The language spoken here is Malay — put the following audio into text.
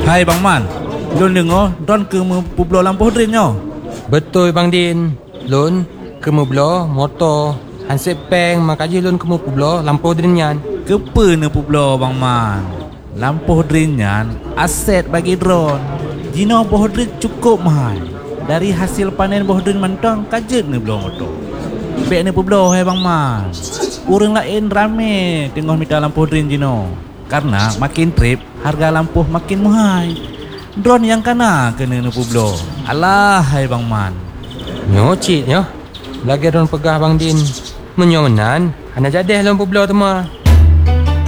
Hai Bang Man, Lun dengar Don ke Pueblo Lampu Drin nyo. Betul Bang Din. Lun ke Pueblo motor Hansip peng makaji lun ke Pueblo Lampu Drin yan. Kepa ne Pueblo Bang Man. Lampu Drin yan aset bagi drone. Jino bohdrin cukup mahal. Dari hasil panen bohdrin mentang kajet ne belah motor. Bek ne Pueblo hai Bang Man. Urang lain rame tengok mita lampu drin jino. Karena makin trip, harga lampu makin mahal. Drone yang kena kena ne Pueblo. Alah hai Bang Man. Nyocit nyo. Lagi orang pegah Bang Din. Menyomenan, ana jadi dalam Pueblo tu mah.